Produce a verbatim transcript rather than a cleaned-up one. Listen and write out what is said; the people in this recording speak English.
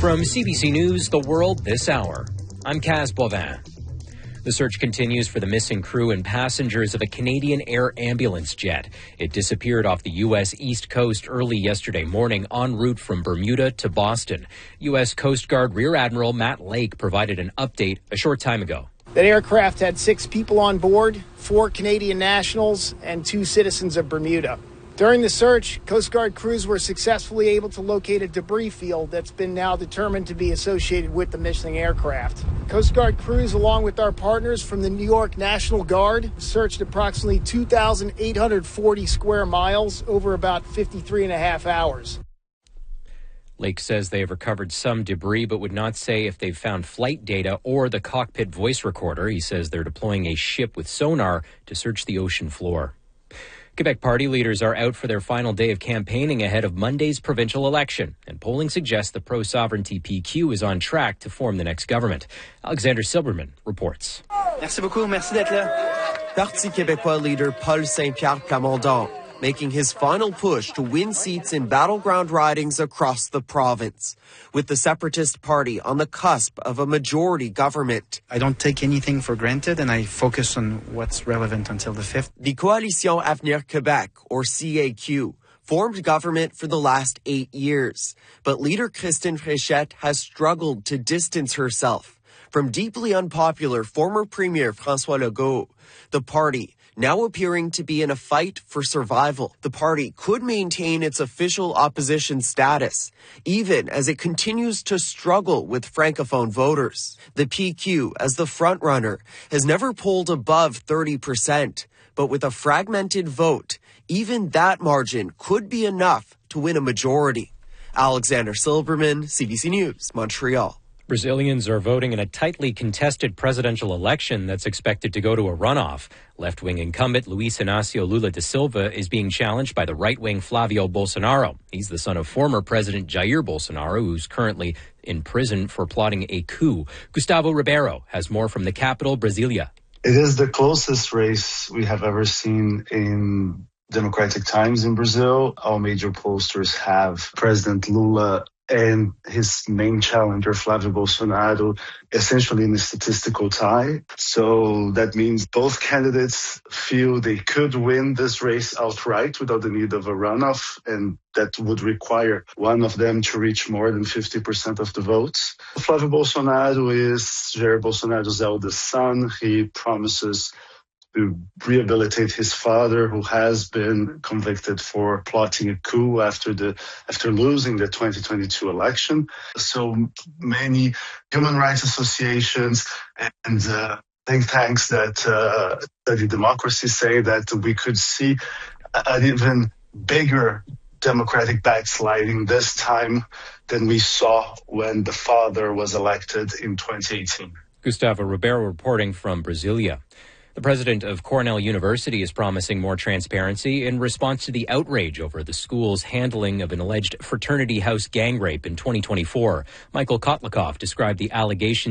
From C B C News, The World This Hour, I'm Kaz Bovin. The search continues for the missing crew and passengers of a Canadian Air ambulance jet. It disappeared off the U S East Coast early yesterday morning en route from Bermuda to Boston. U S Coast Guard Rear Admiral Matt Lake provided an update a short time ago. That aircraft had six people on board, four Canadian nationals and two citizens of Bermuda. During the search, Coast Guard crews were successfully able to locate a debris field that's been now determined to be associated with the missing aircraft. Coast Guard crews, along with our partners from the New York National Guard, searched approximately two thousand eight hundred forty square miles over about fifty-three and a half hours. Lake says they have recovered some debris, but would not say if they've found flight data or the cockpit voice recorder. He says they're deploying a ship with sonar to search the ocean floor. Quebec party leaders are out for their final day of campaigning ahead of Monday's provincial election, and polling suggests the pro-sovereignty P Q is on track to form the next government. Alexander Silberman reports. Merci beaucoup. Merci d'être là. Parti québécois leader Paul Saint-Pierre Plamondon making his final push to win seats in battleground ridings across the province, with the Separatist Party on the cusp of a majority government. I don't take anything for granted, and I focus on what's relevant until the fifth. The Coalition Avenir Québec, or C A Q, formed government for the last eight years, but leader Christine Fréchette has struggled to distance herself from deeply unpopular former Premier François Legault. The party, now appearing to be in a fight for survival. The party could maintain its official opposition status, even as it continues to struggle with Francophone voters. The P Q, as the frontrunner, has never polled above thirty percent, but with a fragmented vote, even that margin could be enough to win a majority. Alexander Silberman, C B C News, Montreal. Brazilians are voting in a tightly contested presidential election that's expected to go to a runoff. Left-wing incumbent Luiz Inácio Lula da Silva is being challenged by the right-wing Flavio Bolsonaro. He's the son of former President Jair Bolsonaro, who's currently in prison for plotting a coup. Gustavo Ribeiro has more from the capital, Brasilia. It is the closest race we have ever seen in democratic times in Brazil. All major pollsters have President Lula and his main challenger, Flavio Bolsonaro, essentially in a statistical tie. So that means both candidates feel they could win this race outright without the need of a runoff, and that would require one of them to reach more than fifty percent of the votes. Flavio Bolsonaro is Jair Bolsonaro's eldest son. He promises to rehabilitate his father, who has been convicted for plotting a coup after the after losing the twenty twenty-two election. So many human rights associations and uh, think tanks that uh, study democracy say that we could see an even bigger democratic backsliding this time than we saw when the father was elected in twenty eighteen. Gustavo Ribeiro reporting from Brasilia. The president of Cornell University is promising more transparency in response to the outrage over the school's handling of an alleged fraternity house gang rape in twenty twenty-four. Michael Kotlikoff described the allegations